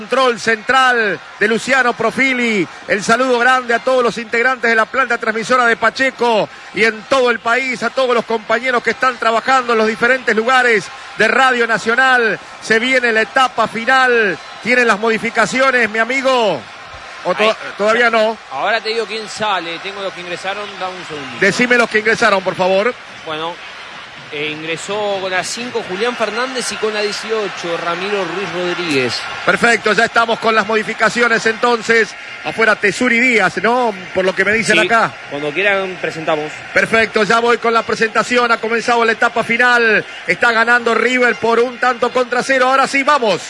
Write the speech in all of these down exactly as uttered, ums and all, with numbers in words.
Control central de Luciano Profili. El saludo grande a todos los integrantes de la planta transmisora de Pacheco y en todo el país, a todos los compañeros que están trabajando en los diferentes lugares de Radio Nacional. Se viene la etapa final. ¿Tienen las modificaciones, mi amigo? ¿O to- todavía no? Ahora te digo quién sale. Tengo los que ingresaron. Dame un segundo. Decime los que ingresaron, por favor. Bueno, eh, ingresó con la cinco Julián Fernández y con la dieciocho Ramiro Ruiz Rodríguez. Perfecto, ya estamos con las modificaciones entonces. Afuera Tesuri Díaz, ¿no? Por lo que me dicen Sí, acá. cuando quieran presentamos. Perfecto, ya voy con la presentación. Ha comenzado la etapa final. Está ganando River por un tanto contra cero. Ahora sí, vamos.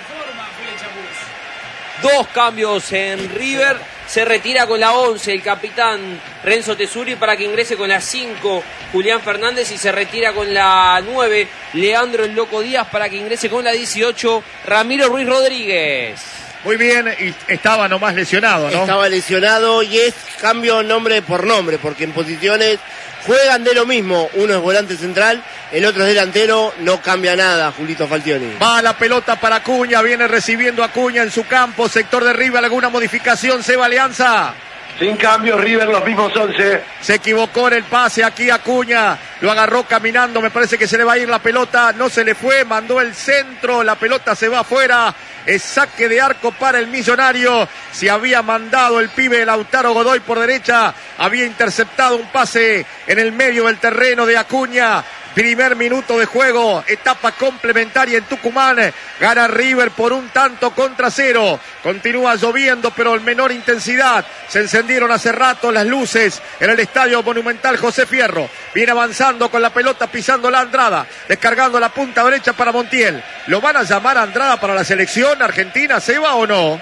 Dos cambios en River. Se retira con la once el capitán Renzo Tesuri para que ingrese con la cinco Julián Fernández y se retira con la nueve Leandro el Loco Díaz para que ingrese con la dieciocho Ramiro Ruiz Rodríguez. Muy bien, y estaba nomás lesionado, ¿no? Estaba lesionado y es cambio nombre por nombre, porque en posiciones juegan de lo mismo. Uno es volante central, el otro es delantero, no cambia nada, Julito Falcioni. Va la pelota para Acuña, viene recibiendo Acuña en su campo, sector de River, alguna modificación, Seba Alianza. Sin cambio, River los mismos once. Se equivocó en el pase aquí Acuña, lo agarró caminando, me parece que se le va a ir la pelota, no se le fue, mandó el centro, la pelota se va afuera, es saque de arco para el Millonario. Se había mandado el pibe Lautaro Godoy por derecha, había interceptado un pase en el medio del terreno de Acuña. Primer minuto de juego, etapa complementaria en Tucumán, gana River por un tanto contra cero, continúa lloviendo pero en menor intensidad, se encendieron hace rato las luces en el Estadio Monumental José Fierro, viene avanzando con la pelota pisando la Andrada, descargando la punta derecha para Montiel. ¿Lo van a llamar a Andrada para la selección argentina, Seba, o no?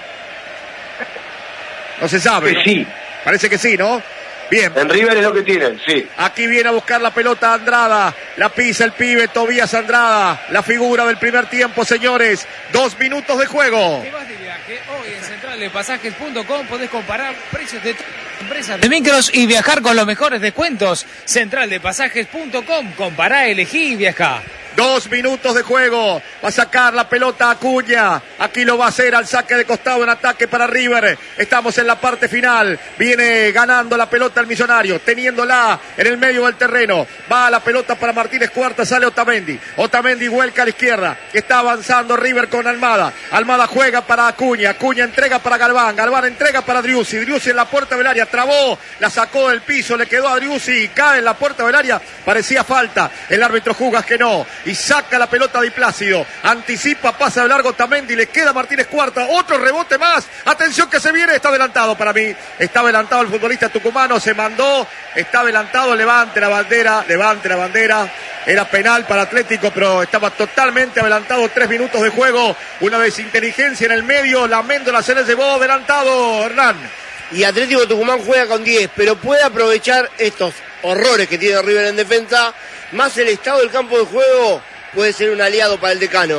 No se sabe, ¿no? Sí. Parece que sí, ¿no? Bien. En River es lo que tienen, sí. Aquí viene a buscar la pelota Andrada, la pisa el pibe Tobías Andrada, la figura del primer tiempo, señores. Dos minutos de juego. Te vas de viaje, hoy en central de pasajes punto com podés comparar precios de empresas de micros y viajar con los mejores descuentos. central de pasajes punto com, compará, elegí y viajá. Dos minutos de juego, va a sacar la pelota Acuña, aquí lo va a hacer al saque de costado en ataque para River, estamos en la parte final, viene ganando la pelota el Millonario, teniéndola en el medio del terreno, va la pelota para Martínez Cuarta, sale Otamendi, Otamendi vuelca a la izquierda, está avanzando River con Almada, Almada juega para Acuña, Acuña entrega para Galván, Galván entrega para Driussi, Driussi en la puerta del área, trabó, la sacó del piso, le quedó a Driussi, cae en la puerta del área, parecía falta, el árbitro juzga que no, y saca la pelota Di Plácido, anticipa, pasa de largo Otamendi, le queda Martínez Cuarta, otro rebote más, atención que se viene, está adelantado para mí, está adelantado el futbolista tucumano, se mandó, está adelantado, levante la bandera, levante la bandera, era penal para Atlético, pero estaba totalmente adelantado, tres minutos de juego, una desinteligencia en el medio, la Méndola se le llevó adelantado, Hernán. Y Atlético Tucumán juega con diez, pero puede aprovechar estos horrores que tiene River en defensa, más el estado del campo de juego puede ser un aliado para el decano.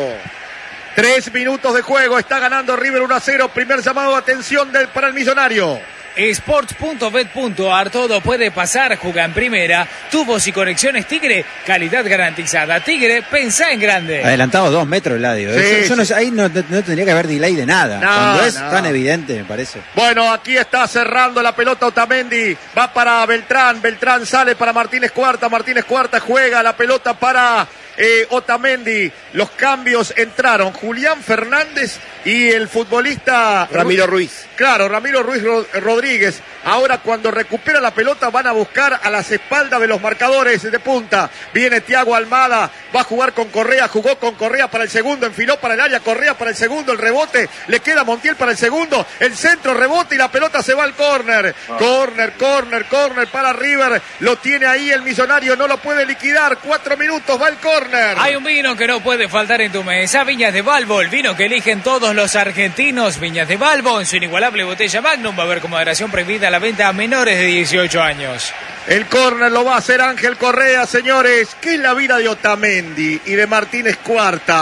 Tres minutos de juego, está ganando River uno a cero, primer llamado de atención del, para el Millonario. Sports punto bet punto ar, todo puede pasar, juega en primera, tubos y conexiones Tigre, calidad garantizada. Tigre, pensá en grande. Adelantado dos metros, Eladio. Sí, Eso, yo sí. no sé, ahí no, no, no tendría que haber delay de nada. No, Cuando es no. tan evidente, me parece. Bueno, aquí está cerrando la pelota Otamendi, va para Beltrán, Beltrán sale para Martínez Cuarta, Martínez Cuarta juega la pelota para eh, Otamendi, los cambios entraron, Julián Fernández y el futbolista Ramiro Ruiz. Claro, Ramiro Ruiz Rodríguez. Ahora cuando recupera la pelota van a buscar a las espaldas de los marcadores de punta. Viene Thiago Almada, va a jugar con Correa, jugó con Correa para el segundo, enfiló para el área, Correa para el segundo, el rebote, le queda Montiel para el segundo, el centro, rebote y la pelota se va al córner. Córner, córner, córner para River, lo tiene ahí el Millonario, no lo puede liquidar, cuatro minutos, va el córner. Hay un vino que no puede faltar en tu mesa, Viñas de Balbo, el vino que eligen todos los argentinos. Viñas de Balbo, en su inigualable botella Magnum, va a haber con moderación prohibida la venta a menores de dieciocho años. El córner lo va a hacer Ángel Correa, señores. ¿Qué es la vida de Otamendi y de Martínez Cuarta?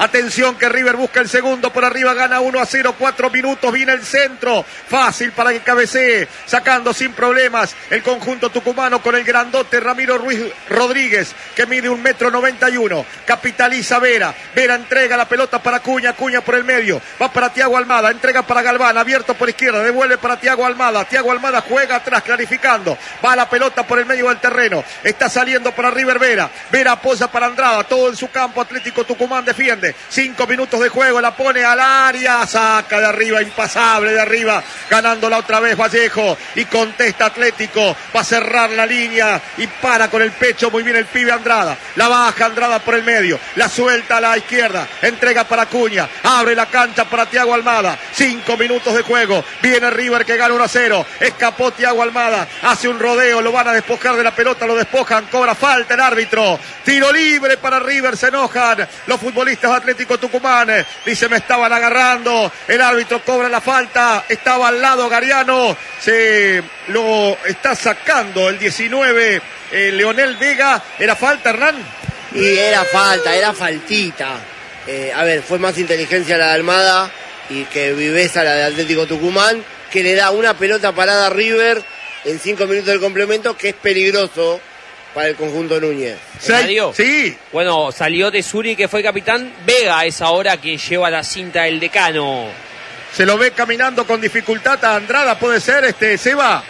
Atención que River busca el segundo por arriba, gana uno a cero, cuatro minutos, viene el centro, fácil para que cabecee, sacando sin problemas el conjunto tucumano con el grandote Ramiro Ruiz Rodríguez, que mide un metro noventa y uno, capitaliza Vera, Vera entrega la pelota para Acuña, Acuña por el medio, va para Thiago Almada, entrega para Galván, abierto por izquierda, devuelve para Thiago Almada, Thiago Almada juega atrás, clarificando, va la pelota por el medio del terreno, está saliendo para River Vera, Vera apoya para Andrada, todo en su campo, Atlético Tucumán defiende, cinco minutos de juego, la pone al área, saca de arriba, impasable de arriba, ganándola otra vez Vallejo, y contesta Atlético, va a cerrar la línea, y para con el pecho muy bien el pibe Andrada, la baja Andrada por el medio, la suelta a la izquierda, entrega para Acuña, abre la cancha para Thiago Almada, cinco minutos de juego, viene River que gana uno a cero, escapó Thiago Almada, hace un rodeo, lo van a despojar de la pelota, lo despojan, cobra falta el árbitro, tiro libre para River, se enojan los futbolistas de Atlético Tucumán, dice me estaban agarrando, el árbitro cobra la falta, estaba al lado Gariano, se lo está sacando el diecinueve, eh, Leonel Vega, ¿era falta, Hernán? Y era falta, era faltita. Eh, a ver, fue más inteligencia la de Almada y que viveza la de Atlético Tucumán, que le da una pelota parada a River en cinco minutos del complemento, que es peligroso para el conjunto Núñez. Estadio. Sí. Bueno, salió Tesuri, que fue capitán. Vega es ahora que lleva la cinta del decano. Se lo ve caminando con dificultad a Andrada, puede ser, este Seba.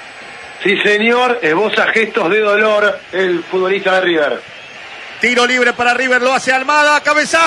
Sí, señor, esboza gestos de dolor el futbolista de River. Tiro libre para River, lo hace Almada,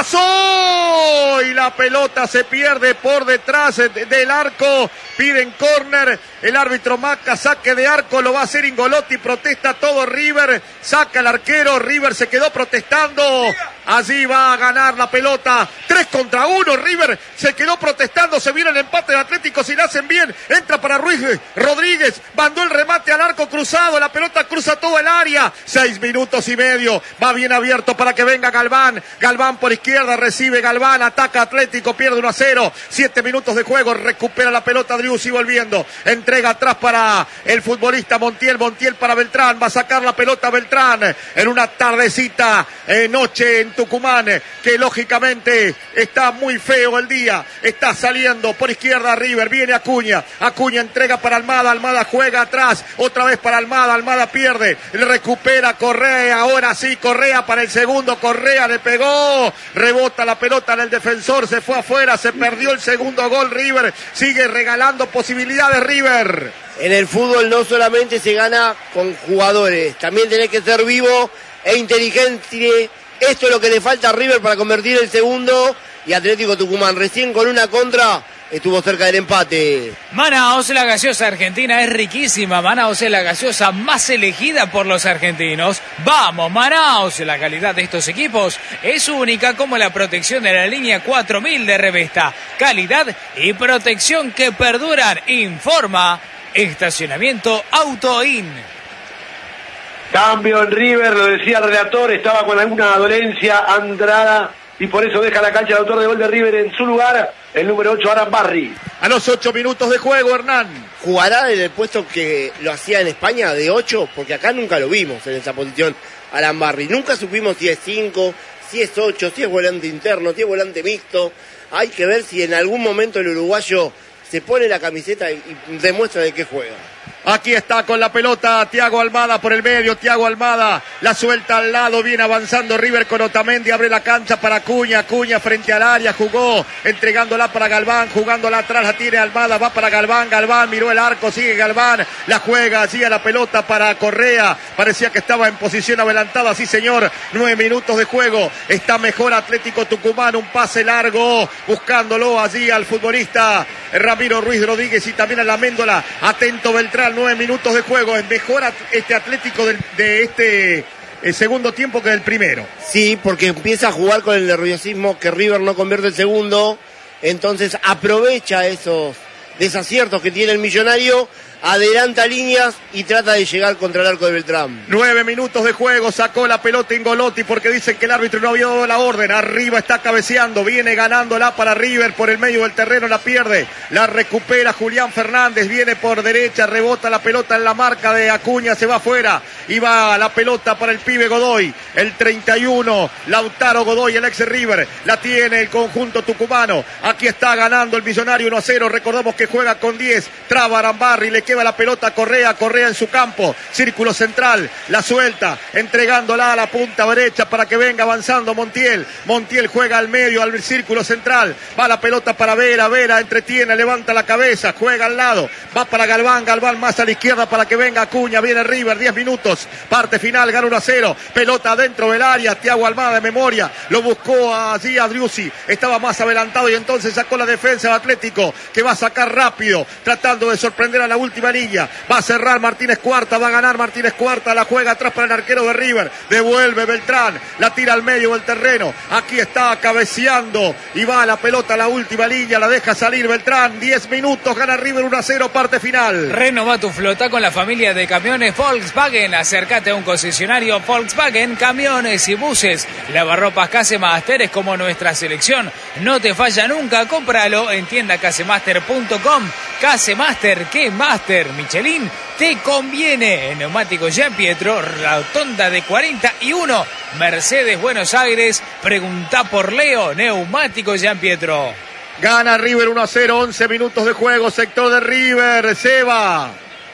cabezazo, y la pelota se pierde por detrás del arco, piden córner, el árbitro marca saque de arco, lo va a hacer Ingolotti, protesta todo River, saca el arquero, River se quedó protestando, allí va a ganar la pelota, tres contra uno, River se quedó protestando, se viene el empate de Atlético, si la hacen bien, entra para Ruiz Rodríguez, mandó el remate al arco cruzado, la pelota cruza todo el área, seis minutos y medio, va bien abierto para que venga Galván, Galván por izquierda, recibe Galván, ataca Atlético, pierde uno a cero, siete minutos de juego, recupera la pelota Driussi volviendo, entrega atrás para el futbolista Montiel, Montiel para Beltrán, va a sacar la pelota Beltrán, en una tardecita, eh, noche en Tucumán, que lógicamente está muy feo el día, está saliendo por izquierda River, viene Acuña, Acuña entrega para Almada, Almada juega atrás, otra vez para Almada, Almada pierde, le recupera Correa, ahora sí, Correa para el segundo, Correa le pegó, rebota la pelota en el defensor, se fue afuera, se perdió el segundo gol, River sigue regalando posibilidades River. En el fútbol no solamente se gana con jugadores, también tenés que ser vivo e inteligente. Esto es lo que le falta a River para convertir el segundo, y Atlético Tucumán recién con una contra estuvo cerca del empate. Manaos, la gaseosa argentina es riquísima. Manaos es la gaseosa más elegida por los argentinos. ¡Vamos, Manaos! La calidad de estos equipos es única, como la protección de la línea cuatro mil de Revesta. Calidad y protección que perduran. Informa Estacionamiento Autoin. Cambio en River, lo decía el relator, estaba con alguna dolencia Andrada y por eso deja la cancha el autor de gol de River, en su lugar el número ocho, Aran Barry. A los ocho minutos de juego, Hernán. ¿Jugará en el puesto que lo hacía en España de ocho? Porque acá nunca lo vimos en esa posición Aran Barry. Nunca supimos si es cinco, si es ocho, si es volante interno, si es volante mixto. Hay que ver si en algún momento el uruguayo se pone la camiseta y demuestra de qué juega. Aquí está con la pelota Thiago Almada por el medio, Thiago Almada la suelta al lado, viene avanzando River con Otamendi, abre la cancha para Acuña, Acuña frente al área, jugó, entregándola para Galván, jugándola atrás, la tiene Almada, va para Galván, Galván miró el arco, sigue Galván, la juega allí a la pelota para Correa, parecía que estaba en posición adelantada, sí señor, nueve minutos de juego, está mejor Atlético Tucumán, un pase largo, buscándolo allí al futbolista Ramiro Ruiz Rodríguez y también a la Méndola, atento Beltrán, nueve minutos de juego, es mejor este Atlético del, de este el segundo tiempo que del primero. Sí, porque empieza a jugar con el nerviosismo que River no convierte el segundo, entonces aprovecha esos desaciertos que tiene el millonario, adelanta líneas y trata de llegar contra el arco de Beltrán. Nueve minutos de juego, sacó la pelota Ingolotti porque dicen que el árbitro no había dado la orden. Arriba está cabeceando, viene ganándola para River por el medio del terreno, la pierde, la recupera Julián Fernández, viene por derecha, rebota la pelota en la marca de Acuña, se va afuera y va la pelota para el pibe Godoy, el treinta y uno, Lautaro Godoy, el ex River, la tiene el conjunto tucumano. Aquí está ganando el Millonario uno a cero, recordamos que juega con diez, traba Arambarri, le queda la pelota a Correa, Correa en su campo, círculo central, la suelta, entregándola a la punta derecha para que venga avanzando Montiel, Montiel juega al medio, al círculo central, va la pelota para Vera, Vera entretiene, levanta la cabeza, juega al lado, va para Galván, Galván más a la izquierda para que venga Acuña, viene River, diez minutos, parte final, gana uno a cero, pelota dentro del área, Thiago Almada de memoria, lo buscó allí a Driussi, estaba más adelantado y entonces sacó la defensa de Atlético, que va a sacar rápido, tratando de sorprender a la última línea, va a cerrar Martínez Cuarta, va a ganar Martínez Cuarta, la juega atrás para el arquero de River, devuelve Beltrán, la tira al medio del terreno, aquí está cabeceando y va la pelota a la última línea, la deja salir Beltrán, diez minutos, gana River uno a cero, parte final. Renova tu flota con la familia de camiones Volkswagen, acércate a un concesionario Volkswagen, camiones y buses, lavarropas Casemaster es como nuestra selección, no te falla nunca, cómpralo en tienda casemaster punto com. Casemaster, ¿qué Master? Michelin, te conviene. En Neumáticos Gianpietro, rotonda de cuarenta y uno, Mercedes Buenos Aires, pregunta por Leo, Neumáticos Gianpietro. Gana River uno a cero, once minutos de juego, sector de River, Seba.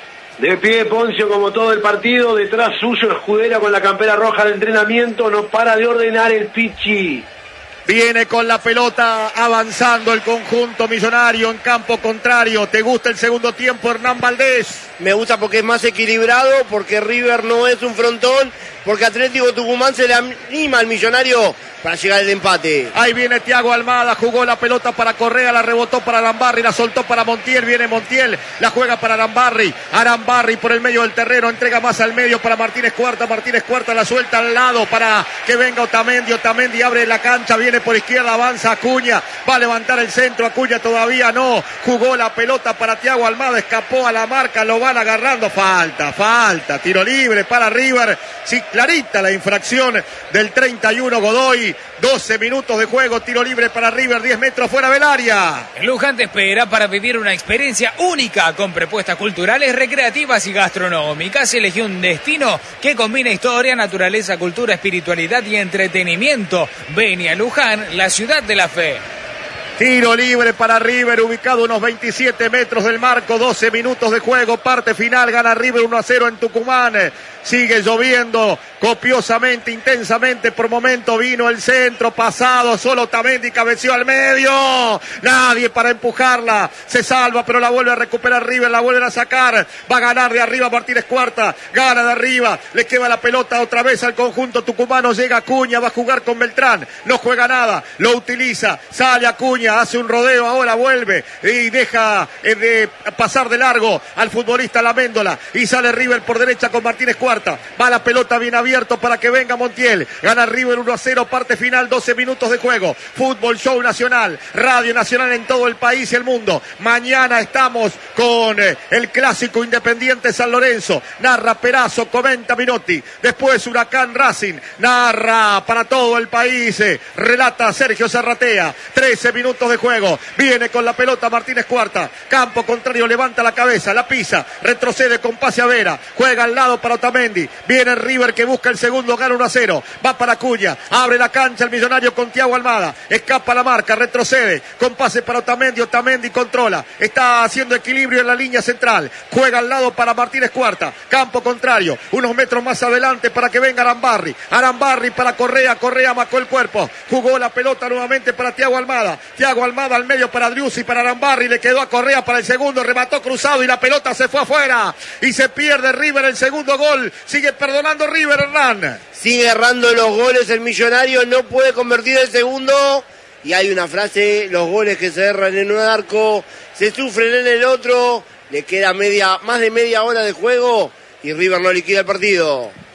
De pie Poncio como todo el partido, detrás suyo Escudera con la campera roja de entrenamiento, no para de ordenar el Pichi. Viene con la pelota avanzando el conjunto millonario en campo contrario. ¿Te gusta el segundo tiempo, Hernán Valdés? Me gusta porque es más equilibrado, porque River no es un frontón, porque Atlético Tucumán se le anima al Millonario para llegar al empate. Ahí viene Thiago Almada, jugó la pelota para Correa, la rebotó para Arambarri, la soltó para Montiel, viene Montiel, la juega para Arambarri, Arambarri por el medio del terreno, entrega más al medio para Martínez Cuarta, Martínez Cuarta la suelta al lado para que venga Otamendi, Otamendi abre la cancha, viene por izquierda, avanza Acuña, va a levantar el centro, Acuña todavía no, jugó la pelota para Thiago Almada, escapó a la marca, lo van agarrando, falta, falta, tiro libre para River, sí, clarita la infracción del treinta y uno Godoy, doce minutos de juego, tiro libre para River, diez metros fuera del área. Luján te espera para vivir una experiencia única con propuestas culturales, recreativas y gastronómicas. Elegí un destino que combina historia, naturaleza, cultura, espiritualidad y entretenimiento. Ven a Luján, la ciudad de la fe. Tiro libre para River, ubicado unos veintisiete metros del marco, doce minutos de juego, parte final, gana River uno a cero en Tucumán. Sigue lloviendo copiosamente, intensamente, por momento vino el centro, pasado, solo Otamendi cabeció al medio, nadie para empujarla, se salva pero la vuelve a recuperar River, la vuelven a sacar, va a ganar de arriba Martínez Cuarta, gana de arriba, le queda la pelota otra vez al conjunto tucumano, llega Acuña, va a jugar con Beltrán, no juega nada, lo utiliza, sale Acuña, hace un rodeo, ahora vuelve y deja eh, de pasar de largo al futbolista Laméndola y sale River por derecha con Martínez Cuarta. Va la pelota bien abierto para que venga Montiel. Gana River uno a cero, parte final, doce minutos de juego. Fútbol Show Nacional, Radio Nacional en todo el país y el mundo. Mañana estamos con el clásico Independiente San Lorenzo. Narra Perazo, comenta Minotti. Después Huracán Racing. Narra para todo el país. Relata Sergio Zarratea. trece minutos de juego. Viene con la pelota Martínez Cuarta. Campo contrario, levanta la cabeza, la pisa. Retrocede con pase a Vera. Juega al lado para Otamendi. Viene River que busca el segundo, gana uno a cero. Va para Acuña. Abre la cancha el Millonario con Thiago Almada. Escapa la marca, retrocede. Con pase para Otamendi. Otamendi controla. Está haciendo equilibrio en la línea central. Juega al lado para Martínez Cuarta. Campo contrario. Unos metros más adelante para que venga Arambarri. Arambarri para Correa. Correa marcó el cuerpo. Jugó la pelota nuevamente para Thiago Almada. Thiago Almada al medio para Driussi, para Arambarri. Le quedó a Correa para el segundo. Remató cruzado y la pelota se fue afuera. Y se pierde River el segundo gol. Sigue perdonando River, Hernán. Sigue errando los goles el Millonario, no puede convertir el segundo. Y hay una frase, los goles que se erran en un arco, se sufren en el otro. Le queda media, más de media hora de juego y River no liquida el partido.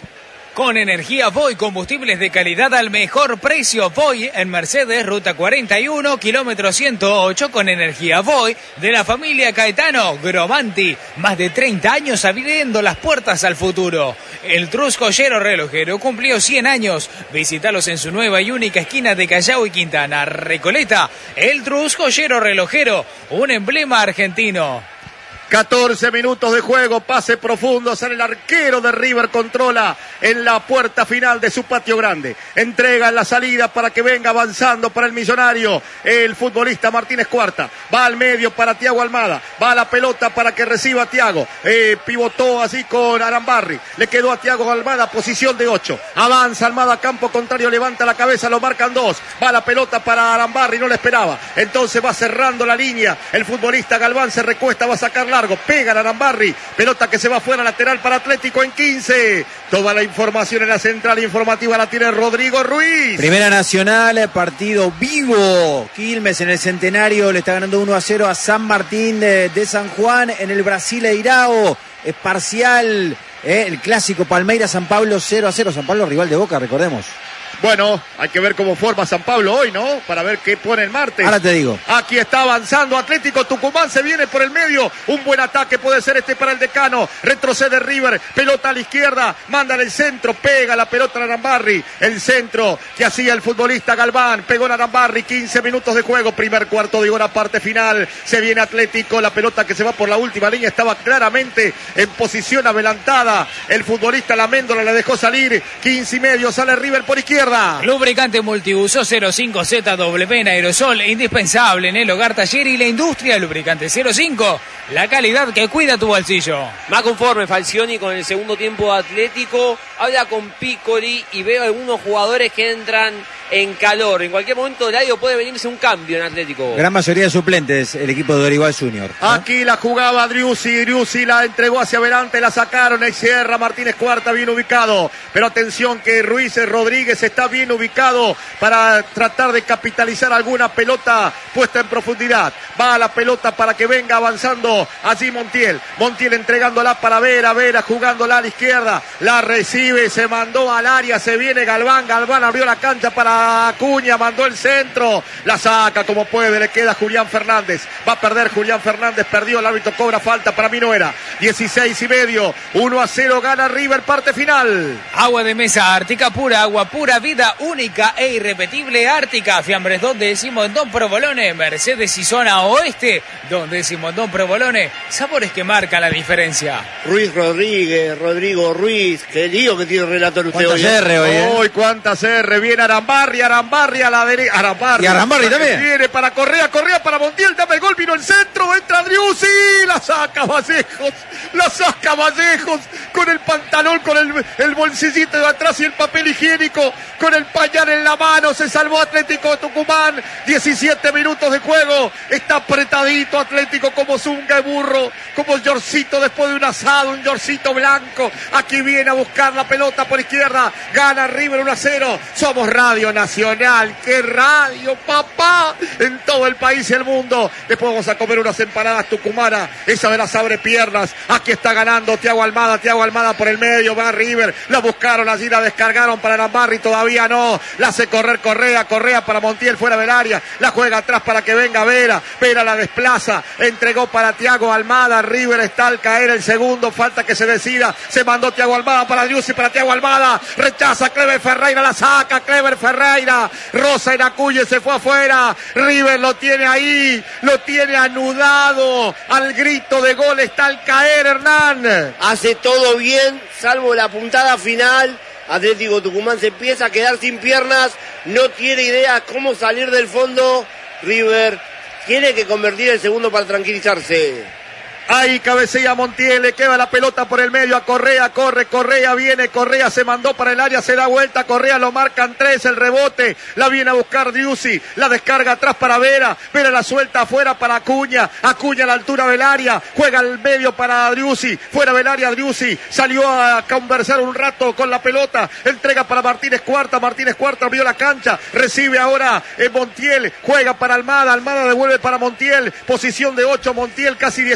Con energía Voy, combustibles de calidad al mejor precio. Voy en Mercedes, ruta cuarenta y uno, kilómetro ciento ocho, con energía Voy de la familia Caetano Gromanti. Más de treinta años abriendo las puertas al futuro. El Trus Joyero Relojero cumplió cien años. Visítalos en su nueva y única esquina de Callao y Quintana, Recoleta. El Trus Joyero Relojero, un emblema argentino. catorce minutos de juego, pase profundo, sale el arquero de River, controla en la puerta final de su patio grande. Entrega en la salida para que venga avanzando para el millonario. El futbolista Martínez Cuarta va al medio para Thiago Almada. Va a la pelota para que reciba a Thiago. Eh, pivotó así con Arambarri. Le quedó a Thiago Almada, posición de ocho. Avanza Almada, campo contrario, levanta la cabeza, lo marcan dos. Va la pelota para Arambarri, no le esperaba. Entonces va cerrando la línea. El futbolista Galván se recuesta, va a sacar largo. Pega a Arambarri, pelota que se va fuera, lateral para Atlético en quince. Toda la información en la central informativa la tiene Rodrigo Ruiz. Primera Nacional, partido vivo. Quilmes en el Centenario le está ganando uno a cero a San Martín de, de San Juan en el Brasileirao. Es parcial, eh, el clásico Palmeiras-San Pablo cero a cero. San Pablo rival de Boca, recordemos. Bueno, hay que ver cómo forma San Pablo hoy, ¿no? Para ver qué pone el martes. Ahora te digo. Aquí está avanzando Atlético Tucumán, se viene por el medio. Un buen ataque puede ser este para el Decano. Retrocede River, pelota a la izquierda, manda en el centro, pega la pelota a Arambarri. El centro que hacía el futbolista Galván, pegó a Arambarri, quince minutos de juego, primer cuarto de hora, parte final. Se viene Atlético, la pelota que se va por la última línea, estaba claramente en posición adelantada. El futbolista Laméndola le dejó salir, quince y medio, sale River por izquierda. Lubricante multiuso cero cinco Z W en aerosol, indispensable en el hogar, taller y la industria. Lubricante cero cinco, la calidad que cuida tu bolsillo. Más conforme Falcioni con el segundo tiempo Atlético, habla con Piccoli y veo algunos jugadores que entran en calor. En cualquier momento del año puede venirse un cambio en Atlético. Gran mayoría de suplentes, el equipo de Dorival Junior, ¿no? Aquí la jugaba Driussi, Driussi la entregó hacia adelante, la sacaron, ahí cierra Martínez Cuarta, bien ubicado, pero atención que Ruiz Rodríguez está bien ubicado para tratar de capitalizar alguna pelota puesta en profundidad. Va a la pelota para que venga avanzando allí Montiel, Montiel entregándola para Vera, Vera jugándola a la izquierda, la recibe, se mandó al área, se viene Galván, Galván abrió la cancha para Acuña, mandó el centro, la saca como puede, le queda Julián Fernández, va a perder Julián Fernández, perdió, el árbitro cobra falta, para mí no era, dieciséis y medio, uno a cero gana River, parte final. Agua de mesa Ártica, pura agua, pura vida, única e irrepetible Ártica. Fiambres dos décimo en Don Provolone, Mercedes y zona oeste, Don décimo en Don Provolone, sabores que marcan la diferencia. Ruiz Rodríguez, Rodrigo Ruiz, qué lío que tiene el relator usted hoy. ¿Cuántas R hoy, eh? Hoy cuántas R, viene Arambarri, Arambarri a la derecha, Arambarri. Y Arambarri también. Viene para Correa, Correa para Montiel, dame el gol, vino el centro, entra Driussi, la saca Vallejos, la saca Vallejos, con el pantalón, con el, el bolsillito de atrás y el papel higiénico, con el pañal en la mano, se salvó Atlético de Tucumán, diecisiete minutos de juego, está apretadito Atlético como zunga de burro, como yorcito después de un asado, un yorcito blanco, aquí viene a buscar la pelota por izquierda, gana River uno a cero, somos Radio Nacional, qué radio, papá, en todo el país y el mundo. Después vamos a comer unas empanadas tucumanas, esa de las abre piernas. Aquí está ganando Thiago Almada, Thiago Almada por el medio, va River, la buscaron allí, la descargaron para Arambarri, todavía no, la hace correr Correa, Correa para Montiel fuera del área, la juega atrás para que venga Vera, Vera la desplaza, entregó para Thiago Almada, River está al caer el segundo, falta que se decida, se mandó Thiago Almada para Driussi, para Thiago Almada, rechaza Clever Ferreira, la saca Clever Ferreira, Rosa en Acuña, se fue afuera, River lo tiene ahí, lo tiene anudado, al grito de gol está al caer Hernán. Hace todo bien, salvo la puntada final. Atlético Tucumán se empieza a quedar sin piernas, no tiene idea cómo salir del fondo. River tiene que convertir el segundo para tranquilizarse. Ahí cabecea Montiel, le queda la pelota por el medio a Correa, corre, Correa viene, Correa se mandó para el área, se da vuelta, Correa lo marcan tres, el rebote, la viene a buscar Driussi, la descarga atrás para Vera, Vera la suelta afuera para Acuña, Acuña a la altura del área, juega al medio para Driussi, fuera del área Driussi, salió a conversar un rato con la pelota, entrega para Martínez Cuarta, Martínez Cuarta abrió la cancha, recibe ahora en Montiel, juega para Almada, Almada devuelve para Montiel, posición de ocho, Montiel casi diecinueve,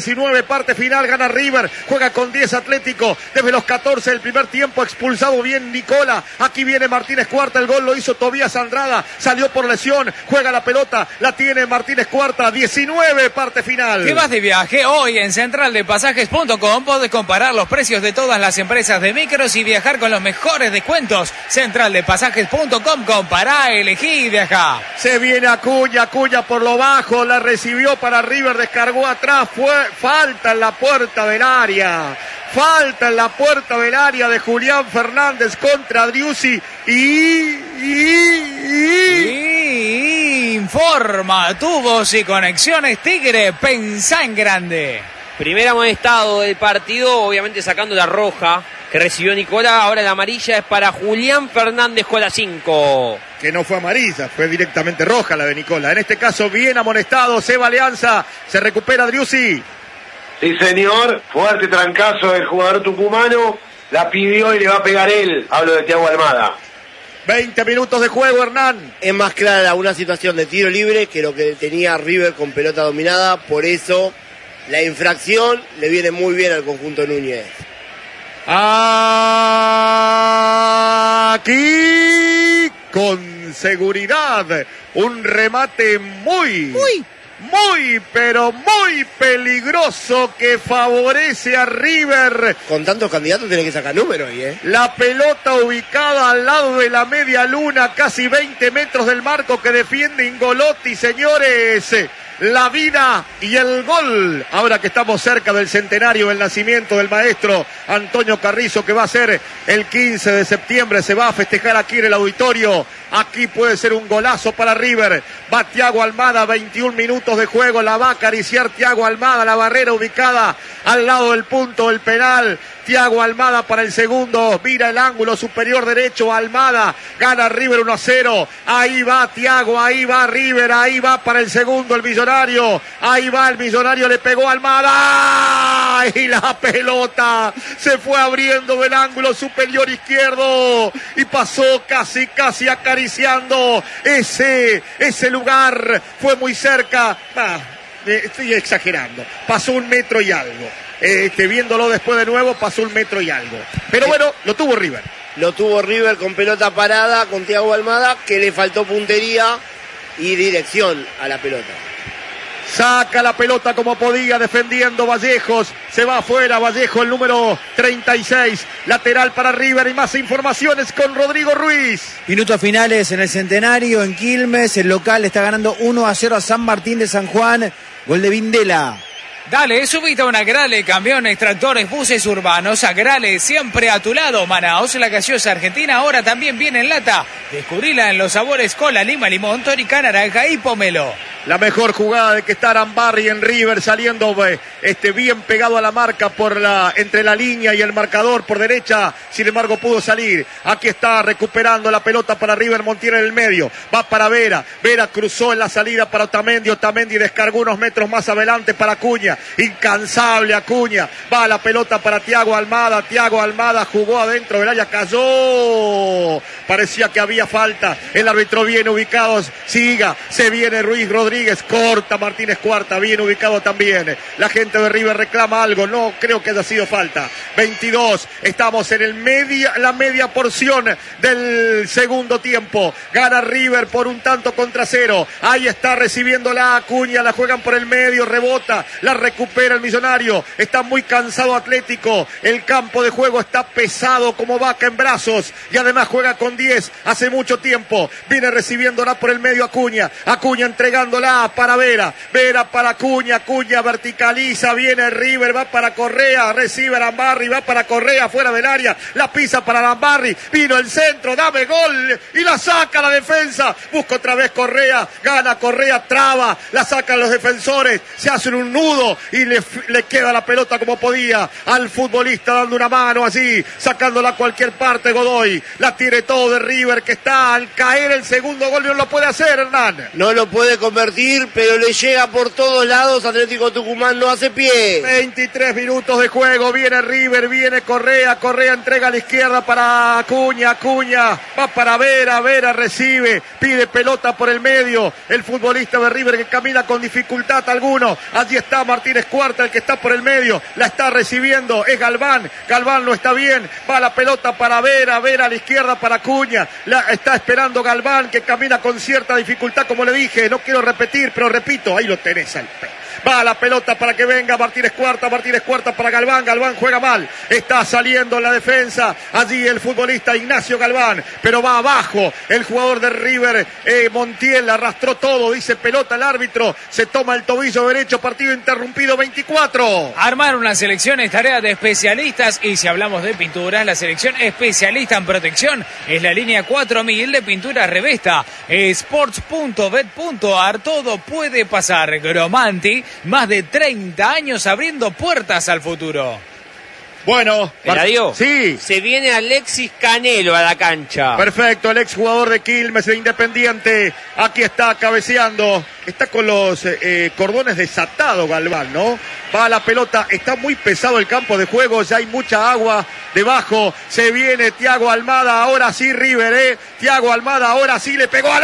parte final, gana River, juega con diez Atlético, desde los catorce del primer tiempo, expulsado bien Nicola, aquí viene Martínez Cuarta, el gol lo hizo Tobías Andrada, salió por lesión, juega la pelota, la tiene Martínez Cuarta, diecinueve, parte final. ¿Qué vas de viaje? Hoy en central de pasajes punto com podés comparar los precios de todas las empresas de micros y viajar con los mejores descuentos. central de pasajes punto com, compará, elegí y viajá. Se viene Acuña, Acuña por lo bajo, la recibió para River, descargó atrás, fue falta en la puerta del área. Falta en la puerta del área de Julián Fernández contra Driussi y, y, y... y informa tubos y conexiones Tigre, pensá en grande. Primer amonestado del partido, obviamente sacando la roja que recibió Nicola. Ahora la amarilla es para Julián Fernández con la cinco. Que no fue amarilla, fue directamente roja la de Nicola. En este caso bien amonestado, se va Alianza, se recupera Driussi. Sí, señor, fuerte trancazo del jugador tucumano, la pidió y le va a pegar él. Hablo de Thiago Almada. veinte minutos de juego, Hernán. Es más clara una situación de tiro libre que lo que tenía River con pelota dominada, por eso la infracción le viene muy bien al conjunto Núñez. Aquí, con seguridad, un remate muy... Uy. Muy, pero muy peligroso que favorece a River. Con tantos candidatos tiene que sacar números ahí, ¿eh? La pelota ubicada al lado de la media luna, casi veinte metros del marco que defiende Ingolotti, señores. La vida y el gol. Ahora que estamos cerca del centenario del nacimiento del maestro Antonio Carrizo, que va a ser el quince de septiembre, se va a festejar aquí en el auditorio. Aquí puede ser un golazo para River. Va Thiago Almada, veintiún minutos de juego, la va a acariciar Thiago Almada, la barrera ubicada al lado del punto del penal. Thiago Almada para el segundo, mira el ángulo superior derecho, Almada, gana River uno a cero, ahí va Thiago, ahí va River, ahí va para el segundo el Millonario, ahí va el Millonario, le pegó Almada, y la pelota se fue abriendo del ángulo superior izquierdo, y pasó casi, casi acariciando ese, ese lugar, fue muy cerca, ah, estoy exagerando, pasó un metro y algo. Este, viéndolo después de nuevo, pasó un metro y algo. Pero bueno, lo tuvo River. Lo tuvo River con pelota parada, con Thiago Almada, que le faltó puntería y dirección a la pelota. Saca la pelota como podía, defendiendo Vallejos. Se va afuera Vallejo, el número treinta y seis. Lateral para River y más informaciones con Rodrigo Ruiz. Minutos finales en el Centenario, en Quilmes. El local está ganando uno a cero a San Martín de San Juan. Gol de Vindela. Dale, subite a una Grale, camiones, tractores, buses urbanos. A Grale, siempre a tu lado. Manaos, la gaseosa argentina, ahora también viene en lata. Descubrila en los sabores cola, lima, limón, tónica, naranja y pomelo. La mejor jugada de que está Arambarri en River, saliendo este, bien pegado a la marca por la, entre la línea y el marcador por derecha. Sin embargo, pudo salir. Aquí está recuperando la pelota para River, Montiel en el medio. Va para Vera. Vera cruzó en la salida para Otamendi. Otamendi descargó unos metros más adelante para Acuña. Incansable Acuña. Va la pelota para Thiago Almada. Thiago Almada jugó adentro del área. Cayó. Parecía que había falta. El árbitro bien ubicado. Siga. Se viene Ruiz Rodríguez. Corta Martínez Cuarta, bien ubicado también. La gente de River reclama algo, no creo que haya sido falta. veintidós, estamos en el media, la media porción del segundo tiempo. Gana River por un tanto contra cero. Ahí está recibiendo la Acuña, la juegan por el medio, rebota, la recupera el Millonario. Está muy cansado Atlético. El campo de juego está pesado como vaca en brazos y además juega con diez hace mucho tiempo. Viene recibiéndola por el medio Acuña. Acuña entregándola para Vera, Vera para Acuña, Acuña verticaliza, viene River, va para Correa, recibe Arambarri, va para Correa, fuera del área, la pisa para Arambarri, vino el centro, dame gol, y la saca la defensa, busca otra vez Correa, gana Correa, traba, la sacan los defensores, se hacen un nudo, y le, le queda la pelota como podía, al futbolista dando una mano así, sacándola a cualquier parte Godoy, la tiene todo juego de River que está al caer el segundo gol, no lo puede hacer, Hernán. No lo puede convertir, pero le llega por todos lados. Atlético Tucumán no hace pie. veintitrés minutos de juego, viene River, viene Correa, Correa entrega a la izquierda para Acuña, Acuña va para Vera, Vera recibe, pide pelota por el medio, el futbolista de River que camina con dificultad alguno, allí está Martínez Cuarta, el que está por el medio, la está recibiendo, es Galván, Galván no está bien, va la pelota para Vera, Vera a la izquierda para Acuña, la está esperando Galván que camina con cierta dificultad, como le dije, no quiero repetir, pero repito, ahí lo tenés al pe. Va la pelota para que venga Martínez Cuarta, Martínez Cuarta para Galván, Galván juega mal, está saliendo en la defensa, allí el futbolista Ignacio Galván, pero va abajo el jugador de River, eh, Montiel, arrastró todo, dice pelota el árbitro, se toma el tobillo derecho, partido interrumpido, veinticuatro. Armar una selección es tarea de especialistas y si hablamos de pinturas, la selección especialista en protección es la línea cuatro mil de pintura Revesta, sports punto bet punto ar, todo puede pasar, Gromanti, más de treinta años abriendo puertas al futuro. Bueno, Eladio, sí. Se viene Alexis Canelo a la cancha. Perfecto, el exjugador de Quilmes, de Independiente, aquí está cabeceando, está con los eh, cordones desatados Galván, ¿no? Va la pelota, está muy pesado el campo de juego, ya hay mucha agua debajo, se viene Thiago Almada, ahora sí River, ¿eh? Thiago Almada, ahora sí le pegó al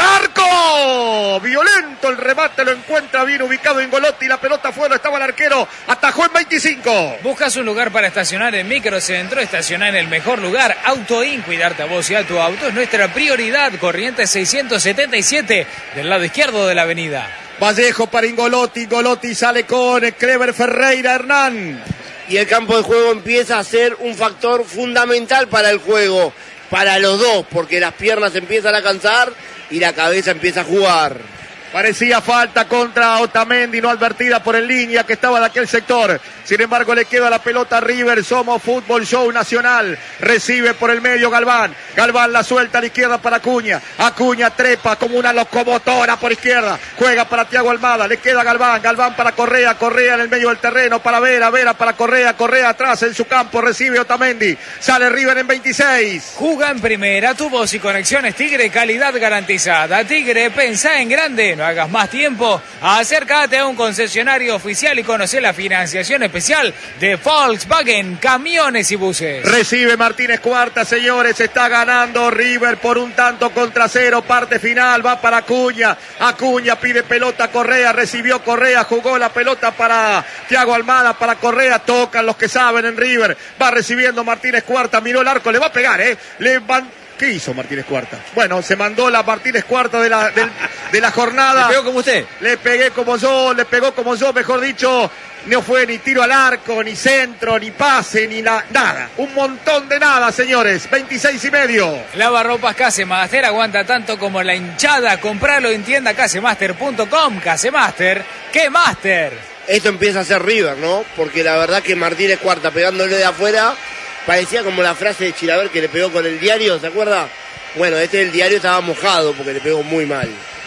arco, violento el remate, lo encuentra bien ubicado Ingolotti, la pelota afuera, estaba el arquero, atajó en veinticinco. Buscas un lugar para estacionar en Microcentro, estacionar en el mejor lugar, Autoin, cuidarte a vos y a tu auto es nuestra prioridad, Corrientes seiscientos setenta y siete, del lado izquierdo de la avenida. Vallejo para Ingolotti, Ingolotti sale con Clever Ferreira, Hernán. Y el campo de juego empieza a ser un factor fundamental para el juego, para los dos, porque las piernas empiezan a cansar y la cabeza empieza a jugar. Parecía falta contra Otamendi, no advertida por el línea que estaba de aquel sector. Sin embargo, le queda la pelota a River. Somos Fútbol Show Nacional. Recibe por el medio Galván. Galván la suelta a la izquierda para Acuña. Acuña trepa como una locomotora por izquierda. Juega para Thiago Almada. Le queda Galván. Galván para Correa. Correa en el medio del terreno para Vera. Vera para Correa. Correa atrás en su campo. Recibe Otamendi. Sale River en veintiséis. Juga en primera. Tu voz y conexiones Tigre. Calidad garantizada. Tigre, pensá en grande. No hagas más tiempo. Acércate a un concesionario oficial y conoce la financiación especial de Volkswagen Camiones y Buses. Recibe Martínez Cuarta, señores. Está ganando River por un tanto contra cero. Parte final. Va para Acuña. Acuña pide pelota a Correa. Recibió Correa. Jugó la pelota para Thiago Almada. Para Correa. Tocan los que saben en River. Va recibiendo Martínez Cuarta. Miró el arco. Le va a pegar, ¿eh? Le van... ¿Qué hizo Martínez Cuarta? Bueno, se mandó la Martínez Cuarta de la, de, de la jornada. ¿Le pegó como usted? Le pegué como yo, le pegó como yo, mejor dicho. No fue ni tiro al arco, ni centro, ni pase, ni la, nada. Un montón de nada, señores. veintiséis y medio. Lavarropas Casemaster aguanta tanto como la hinchada. Compralo en tienda casemaster punto com. Casemaster, ¡qué master! Esto empieza a ser River, ¿no? Porque la verdad que Martínez Cuarta pegándole de afuera... Parecía como la frase de Chilaver que le pegó con el diario, ¿se acuerda? Bueno, este del diario estaba mojado porque le pegó muy mal.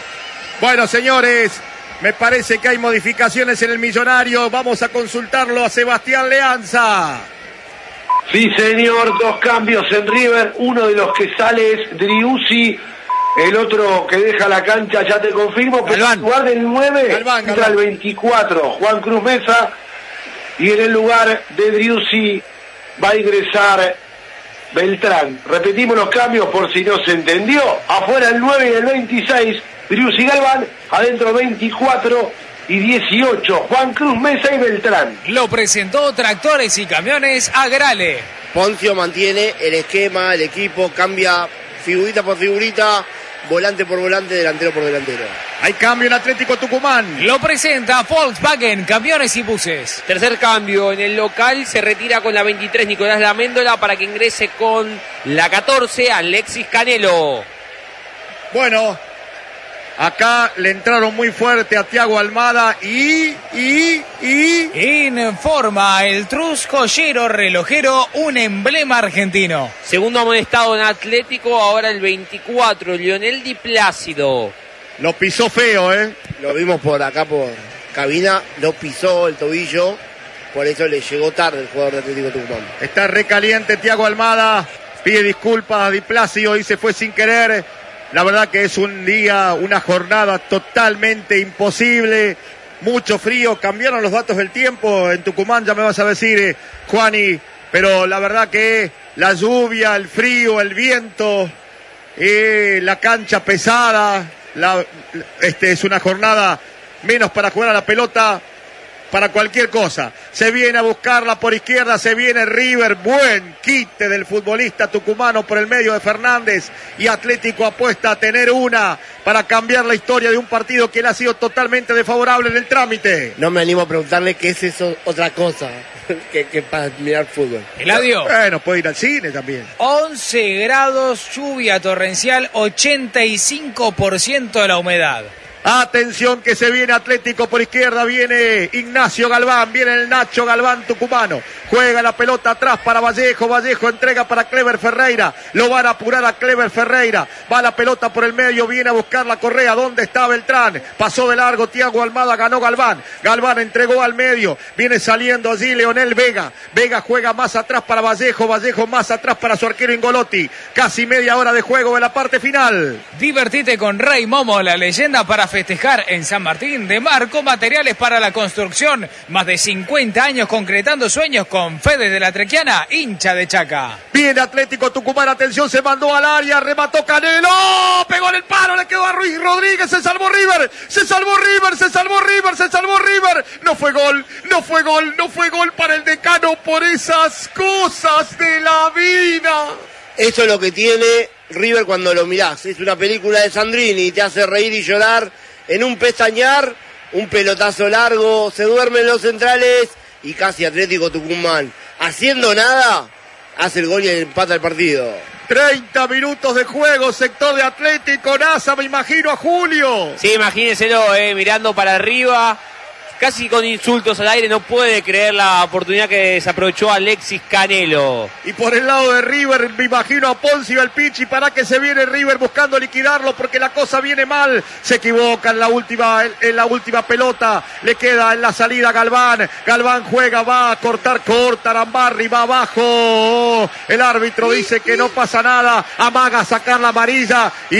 Bueno, señores, me parece que hay modificaciones en el Millonario. Vamos a consultarlo a Sebastián Leanza. Sí, señor, dos cambios en River. Uno de los que sale es Driussi, el otro que deja la cancha, ya te confirmo. Pero en lugar del nueve, Galván, entra el veinticuatro, Juan Cruz Mesa. Y en el lugar de Driussi va a ingresar Beltrán. Repetimos los cambios por si no se entendió. Afuera el nueve y el veintiséis, Driussi Galván. Adentro veinticuatro y dieciocho, Juan Cruz Mesa y Beltrán. Lo presentó Tractores y Camiones Agrale. Poncio mantiene el esquema, el equipo, cambia figurita por figurita, volante por volante, delantero por delantero. Hay cambio en Atlético Tucumán. Lo presenta Volkswagen Camiones y Buses. Tercer cambio en el local, se retira con la veintitrés Nicolás Laméndola para que ingrese con la catorce Alexis Canelo. Bueno, acá le entraron muy fuerte a Thiago Almada y, y, y... Informa el Trus Joyero Relojero, un emblema argentino. Segundo amonestado en Atlético, ahora el veinticuatro, Lionel Di Plácido. Lo pisó feo, ¿eh? Lo vimos por acá por cabina, lo pisó el tobillo, por eso le llegó tarde el jugador de Atlético Tucumán. Está recaliente Thiago Almada. Pide disculpas a Di Plácido, dice fue sin querer. La verdad que es un día, una jornada totalmente imposible. Mucho frío, cambiaron los datos del tiempo en Tucumán, ya me vas a decir, eh, Juani, pero la verdad que la lluvia, el frío, el viento, eh, la cancha pesada, la, este es una jornada menos para jugar a la pelota, para cualquier cosa. Se viene a buscarla por izquierda, se viene River, buen quite del futbolista tucumano por el medio de Fernández, y Atlético apuesta a tener una para cambiar la historia de un partido que le ha sido totalmente desfavorable en el trámite. No me animo a preguntarle qué es eso, otra cosa que, que para mirar fútbol. Eladio. Bueno, puede ir al cine también. once grados, lluvia torrencial, ochenta y cinco por ciento de la humedad. Atención que se viene Atlético por izquierda, viene Ignacio Galván, viene el Nacho Galván tucumano, juega la pelota atrás para Vallejo, Vallejo entrega para Clever Ferreira, lo van a apurar a Clever Ferreira, va la pelota por el medio, viene a buscar la Correa, ¿dónde está Beltrán? Pasó de largo Thiago Almada, ganó Galván, Galván entregó al medio, viene saliendo allí Leonel Vega, Vega juega más atrás para Vallejo, Vallejo más atrás para su arquero Ingolotti, casi media hora de juego de la parte final. Divertite con Rey Momo, la leyenda para festejar en San Martín. De Marco, materiales para la construcción, más de cincuenta años concretando sueños con Fede de la Trequiana, hincha de Chaca. Viene Atlético Tucumán, atención, se mandó al área, remató Canelo, pegó en el palo, le quedó a Ruiz Rodríguez, se salvó River, se salvó River, se salvó River, se salvó River, no fue gol, no fue gol, no fue gol para el Decano por esas cosas de la vida. Eso es lo que tiene River cuando lo mirás, es una película de Sandrini, te hace reír y llorar en un pestañear, un pelotazo largo, se duermen los centrales y casi Atlético Tucumán, haciendo nada, hace el gol y empata el partido. treinta minutos de juego, sector de Atlético, Nasa, me imagino a Julio. Sí, imagínenselo, eh, mirando para arriba, casi con insultos al aire, no puede creer la oportunidad que desaprovechó Alexis Canelo. Y por el lado de River, me imagino a Poncio el Pichi, para que se viene River buscando liquidarlo porque la cosa viene mal. Se equivoca en la última, en la última pelota, le queda en la salida Galván. Galván juega, va a cortar, corta Arambarri, va abajo. El árbitro dice que no pasa nada, amaga a sacar la amarilla y...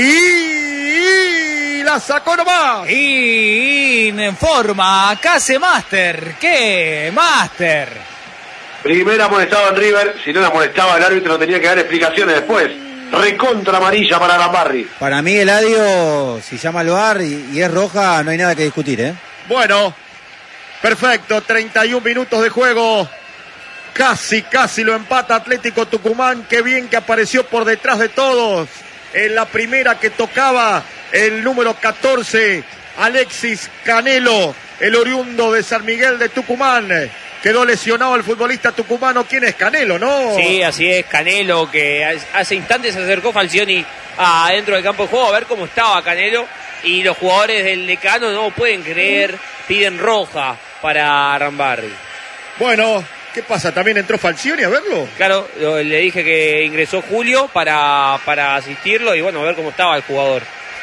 y la sacó nomás. Y informa Case Master. ¿Qué? Master. Primera amonestado en River, si no la amonestaba el árbitro tenía que dar explicaciones después. Recontra amarilla para Arambarri. Para mí, Eladio, si llama al V A R y, y es roja, no hay nada que discutir, ¿eh? Bueno, perfecto, treinta y un minutos de juego. Casi, casi lo empata Atlético Tucumán. Qué bien que apareció por detrás de todos. En la primera que tocaba el número catorce, Alexis Canelo, el oriundo de San Miguel de Tucumán. Quedó lesionado el futbolista tucumano. ¿Quién es? Canelo, ¿no? Sí, así es, Canelo, que hace instantes se acercó Falcioni adentro del campo de juego a ver cómo estaba Canelo. Y los jugadores del Decano no pueden creer, piden roja para Arambarri. Bueno, ¿qué pasa? ¿También entró Falcioni a verlo? Claro, le dije que ingresó Julio para, para asistirlo y bueno, a ver cómo estaba el jugador.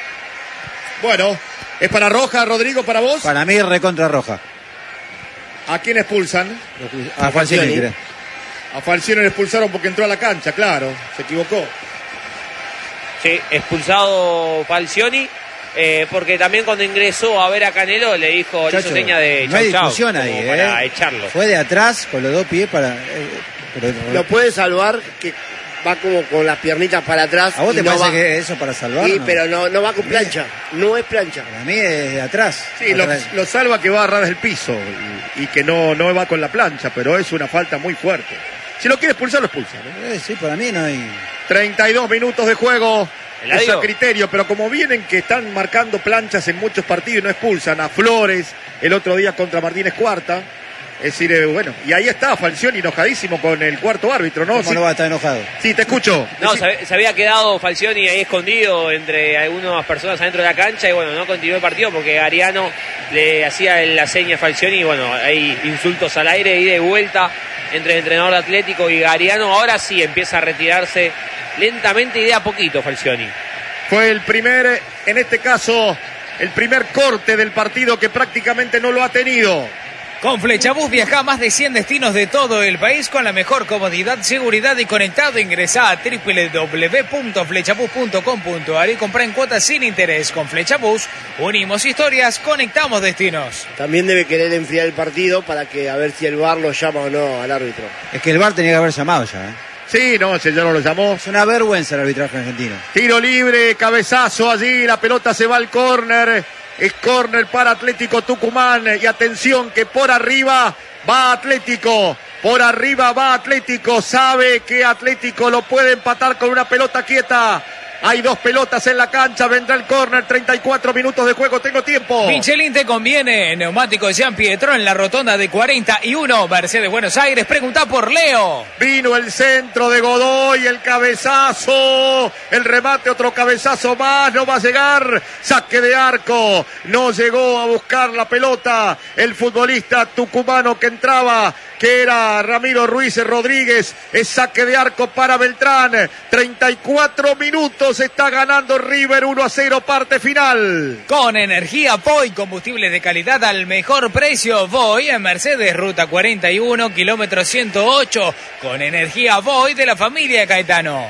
Bueno, ¿es para roja, Rodrigo, para vos? Para mí, recontra roja. ¿A quién expulsan? A Falcioni, creo. A Falcioni le expulsaron porque entró a la cancha, claro, se equivocó. Sí, expulsado Falcioni, eh, porque también cuando ingresó a ver a Canelo le dijo, le hizo seña de no hay chau, discusión chau, ahí, como ¿eh? para echarlo. Fue de atrás con los dos pies para... Eh, pero, Lo puede salvar, que va como con las piernitas para atrás. ¿A vos y te no parece va... que eso para salvar? Sí, no? pero no, no va con plancha, no es plancha. Para mí es de atrás. Sí, lo, atrás. lo salva que va a ras del piso y, y que no, no va con la plancha, pero es una falta muy fuerte. Si lo quiere expulsar, lo expulsa, ¿no? Eh, sí, para mí no hay... treinta y dos minutos de juego. Es Eladio. a criterio, pero como vienen que están marcando planchas en muchos partidos y no expulsan a Flores el otro día contra Martínez Cuarta. Es decir, eh, bueno, y ahí está Falcioni enojadísimo con el cuarto árbitro, ¿no? ¿Cómo Sí, no va a estar enojado? sí, te escucho. No, Decí- se, se había quedado Falcioni ahí escondido entre algunas personas adentro de la cancha y bueno, no continuó el partido porque Ariano le hacía la seña a Falcioni y bueno, hay insultos al aire, ida y vuelta entre el entrenador de Atlético y Ariano. Ahora sí empieza a retirarse lentamente y de a poquito Falcioni. Fue el primer, en este caso, el primer corte del partido que prácticamente no lo ha tenido. Con Flechabús viaja a más de cien destinos de todo el país con la mejor comodidad, seguridad y conectado. Ingresá a doble u doble u doble u punto flechabús punto com punto a r y comprá en cuotas sin interés. Con Flechabús unimos historias, conectamos destinos. También debe querer enfriar el partido para que a ver si el V A R lo llama o no al árbitro. Es que el V A R tenía que haber llamado ya, ¿eh? Sí, no, ese ya no lo llamó. Es una vergüenza el arbitraje argentino. Tiro libre, cabezazo allí, la pelota se va al córner. Es córner para Atlético Tucumán. Y atención que por arriba va Atlético. Por arriba va Atlético. Sabe que Atlético lo puede empatar con una pelota quieta. Hay dos pelotas en la cancha, vendrá el córner, treinta y cuatro minutos de juego, tengo tiempo. Michelin te conviene, neumáticos Jean Pietro en la rotonda de cuarenta y uno, Mercedes Buenos Aires, pregunta por Leo. Vino el centro de Godoy, el cabezazo, el remate, otro cabezazo más, no va a llegar, saque de arco, no llegó a buscar la pelota, el futbolista tucumano que entraba, que era Ramiro Ruiz Rodríguez, es saque de arco para Beltrán, treinta y cuatro minutos, está ganando River uno a cero, parte final. Con energía Voy, combustibles de calidad al mejor precio. Voy en Mercedes, ruta cuarenta y uno, kilómetro ciento ocho. Con energía Voy de la familia Caetano.